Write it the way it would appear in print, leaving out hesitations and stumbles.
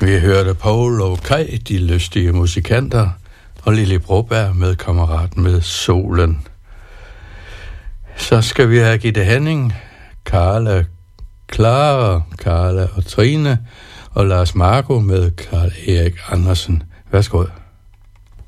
Vi hørte Paul og Kai, de lystige musikanter, og Lille Broberg med Kammeraten med solen. Så skal vi have Gitte Henning, Clara og Trine og Lars Marco med Karl Erik Andersen. Værsgo.